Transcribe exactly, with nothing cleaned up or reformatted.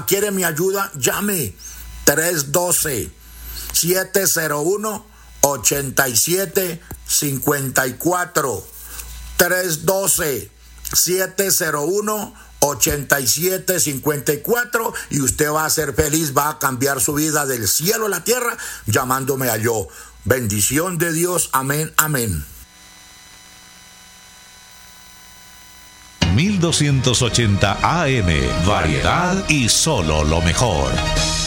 ¿Quiere mi ayuda? Llame tres uno dos, siete cero uno, ocho siete cinco cuatro. tres uno dos, siete cero uno, ocho siete cinco cuatro y usted va a ser feliz, va a cambiar su vida del cielo a la tierra llamándome a yo. Bendición de Dios. Amén, amén. mil doscientos ochenta A M, variedad y solo lo mejor.